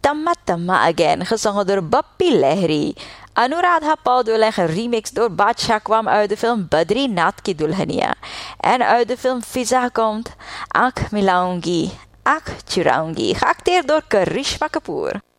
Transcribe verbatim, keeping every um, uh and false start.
Tamma Tamma Again, gezongen door Bappi Lahiri. Anuradha Paudel en geremixed door Badshah kwam uit de film Badrinath Ki Dulhania. En uit de film Fiza komt Aankh Milaungi, Aankh Churaungi, geacteerd door Karishma Kapoor.